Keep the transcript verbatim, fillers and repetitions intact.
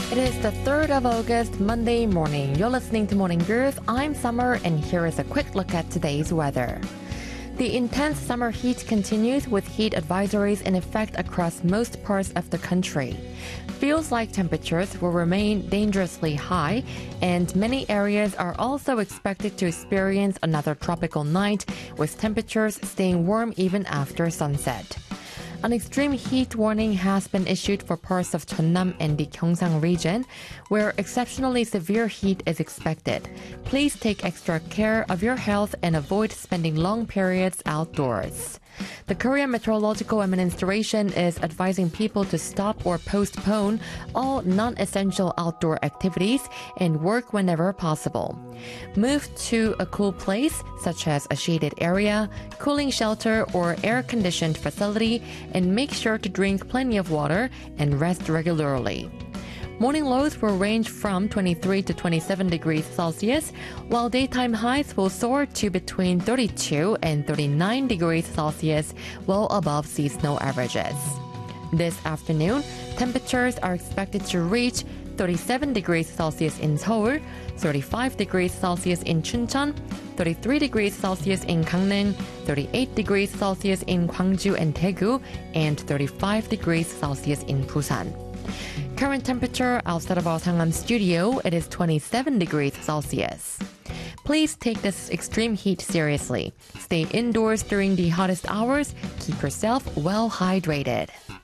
It is the third of August, Monday morning. You're listening to Morning Groove. I'm Summer, and here is a quick look at today's weather. The intense summer heat continues with heat advisories in effect across most parts of the country. Feels like temperatures will remain dangerously high, and many areas are also expected to experience another tropical night, with temperatures staying warm even after sunset. An extreme heat warning has been issued for parts of Jeonnam and the Gyeongsang region, where exceptionally severe heat is expected. Please take extra care of your health and avoid spending long periods outdoors. The Korean Meteorological Administration is advising people to stop or postpone all non-essential outdoor activities and work whenever possible. Move to a cool place, such as a shaded area, cooling shelter, or air-conditioned facility, and make sure to drink plenty of water and rest regularly. Morning lows will range from twenty-three to twenty-seven degrees Celsius, while daytime highs will soar to between thirty-two and thirty-nine degrees Celsius, well above seasonal averages. This afternoon, temperatures are expected to reach thirty-seven degrees Celsius in Seoul, thirty-five degrees Celsius in Chuncheon, thirty-three degrees Celsius in Gangneung, thirty-eight degrees Celsius in Gwangju and Daegu, and thirty-five degrees Celsius in Busan. Current temperature outside of our Sangam studio, it is twenty-seven degrees Celsius. Please take this extreme heat seriously. Stay indoors during the hottest hours. Keep yourself well hydrated.